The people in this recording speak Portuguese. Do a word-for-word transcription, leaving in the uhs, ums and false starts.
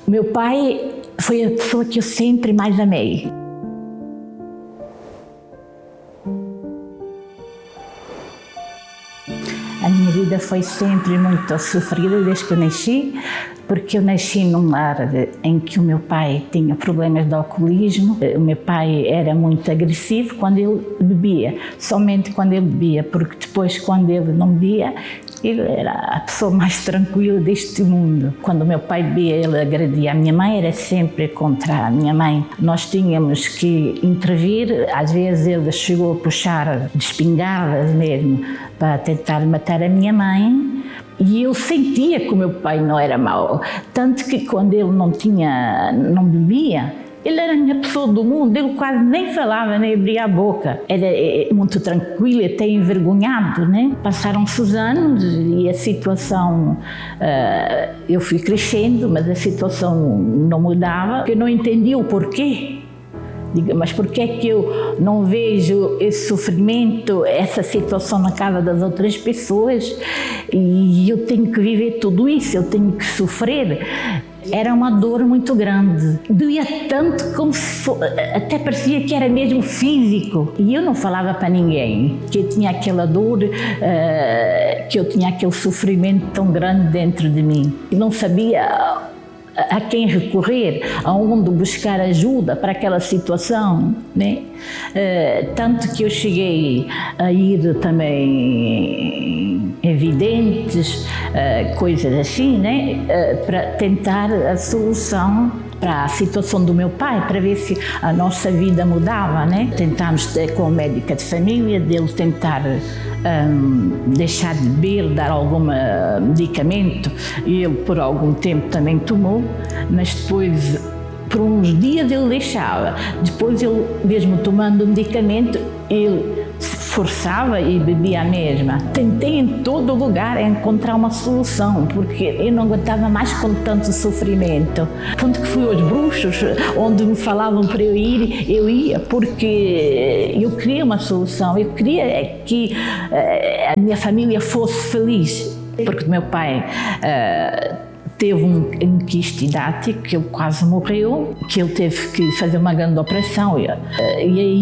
O meu pai foi a pessoa que eu sempre mais amei. A minha vida foi sempre muito sofrida desde que eu nasci, porque eu nasci num lar em que o meu pai tinha problemas de alcoolismo. O meu pai era muito agressivo quando ele bebia, somente quando ele bebia, porque depois, quando ele não bebia, ele era a pessoa mais tranquila deste mundo. Quando o meu pai bebia, ele agredia a minha mãe, era sempre contra a minha mãe. Nós tínhamos que intervir, às vezes ele chegou a puxar de espingardas mesmo para tentar matar a minha mãe. E eu sentia que o meu pai não era mau, tanto que quando ele não tinha, não bebia, ele era a minha pessoa do mundo, ele quase nem falava, nem abria a boca. Era muito tranquilo, até envergonhado, né? Passaram-se os anos e a situação, uh, eu fui crescendo, mas a situação não mudava, eu não entendia o porquê. Digo, mas porquê é que eu não vejo esse sofrimento, essa situação na casa das outras pessoas e eu tenho que viver tudo isso, eu tenho que sofrer? Era uma dor muito grande, doía tanto como se for, até parecia que era mesmo físico. E eu não falava para ninguém que eu tinha aquela dor, uh, que eu tinha aquele sofrimento tão grande dentro de mim. Eu não sabia a quem recorrer, aonde buscar ajuda para aquela situação, né? Uh, tanto que eu cheguei a ir também em videntes, uh, coisas assim, né? Uh, para tentar a solução para a situação do meu pai, para ver se a nossa vida mudava, né? Tentámos com a médica de família, dele tentar Um, deixar de beber, dar algum medicamento, e ele por algum tempo também tomou, mas depois, por uns dias ele deixava, depois ele, mesmo tomando o medicamento, ele se forçava e bebia a mesma. Tentei em todo lugar encontrar uma solução, porque eu não aguentava mais com tanto sofrimento. Tanto que fui aos bruxos, onde me falavam para eu ir, eu ia, porque eu queria uma solução, eu queria que a minha família fosse feliz. Porque meu pai uh, teve um, um quiste hepático, que ele quase morreu, que ele teve que fazer uma grande operação, e, uh, e aí